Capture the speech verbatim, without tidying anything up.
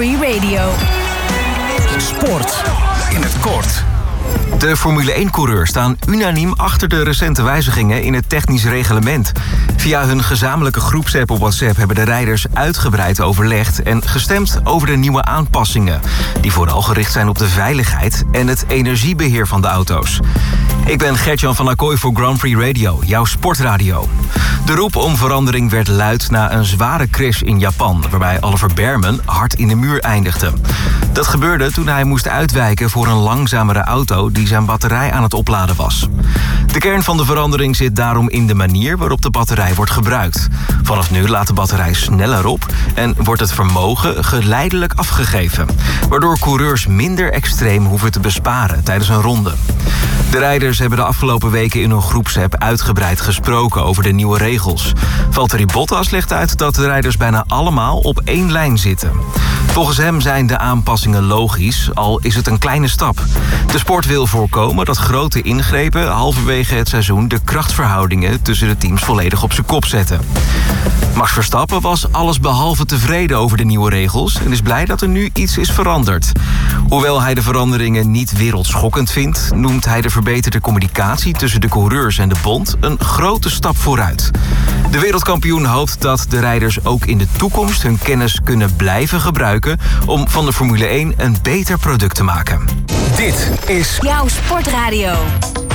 Free Radio. Sport in het kort. De Formule één-coureurs staan unaniem achter de recente wijzigingen in het technisch reglement. Via hun gezamenlijke groepsapp op WhatsApp hebben de rijders uitgebreid overlegd en gestemd over de nieuwe aanpassingen, die vooral gericht zijn op de veiligheid en het energiebeheer van de auto's. Ik ben Gert-Jan van Acquoy voor Grand Prix Radio, jouw sportradio. De roep om verandering werd luid na een zware crash in Japan, waarbij Oliver Bearman hard in de muur eindigde. Dat gebeurde toen hij moest uitwijken voor een langzamere auto die zijn batterij aan het opladen was. De kern van de verandering zit daarom in de manier waarop de batterij wordt gebruikt. Vanaf nu laat de batterij sneller op en wordt het vermogen geleidelijk afgegeven, waardoor coureurs minder extreem hoeven te besparen tijdens een ronde. De rijders hebben de afgelopen weken in hun groepsapp uitgebreid gesproken over de nieuwe regels. Valtteri Bottas legt uit dat de rijders bijna allemaal op één lijn zitten. Volgens hem zijn de aanpassingen logisch, al is het een kleine stap. De sport wil voorkomen dat grote ingrepen halverwege het seizoen de krachtverhoudingen tussen de teams volledig op zijn kop zetten. Max Verstappen was allesbehalve tevreden over de nieuwe regels en is blij dat er nu iets is veranderd. Hoewel hij de veranderingen niet wereldschokkend vindt, noemt hij de verbeterde communicatie tussen de coureurs en de bond een grote stap vooruit. De wereldkampioen hoopt dat de rijders ook in de toekomst hun kennis kunnen blijven gebruiken om van de Formule één een beter product te maken. Dit is jouw sportradio.